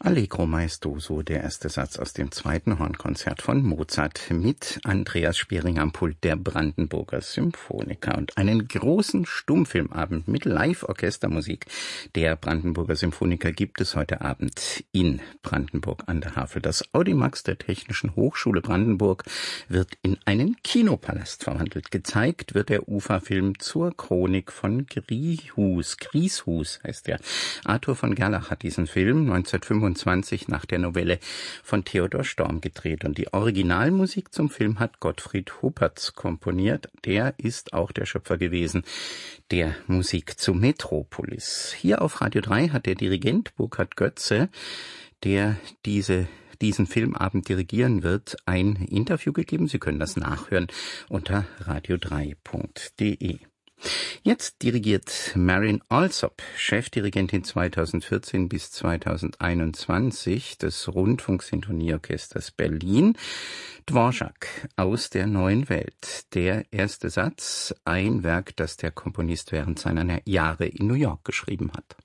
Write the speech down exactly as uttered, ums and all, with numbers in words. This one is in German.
Allegro maestoso, der erste Satz aus dem zweiten Hornkonzert von Mozart mit Andreas Spiering am Pult der Brandenburger Symphoniker und einen großen Stummfilmabend mit Live-Orchestermusik der Brandenburger Symphoniker gibt es heute Abend in Brandenburg an der Havel. Das Audimax der Technischen Hochschule Brandenburg wird in einen Kinopalast verwandelt. Gezeigt wird der Ufa-Film zur Chronik von Grieshus. Grieshus heißt der. Arthur von Gerlach hat diesen Film neunzehnhundertfünfundzwanzig nach der Novelle von Theodor Storm gedreht. Und die Originalmusik zum Film hat Gottfried Huppertz komponiert. Der ist auch der Schöpfer gewesen der Musik zu Metropolis. Hier auf Radio drei hat der Dirigent Burkhard Götze, der diese diesen Filmabend dirigieren wird, ein Interview gegeben. Sie können das nachhören unter radio drei punkt de. Jetzt dirigiert Marin Alsop, Chefdirigentin zweitausendvierzehn bis zweitausendeinundzwanzig des Rundfunksinfonieorchesters Berlin, Dvorak aus der neuen Welt. Der erste Satz, ein Werk, das der Komponist während seiner Jahre in New York geschrieben hat.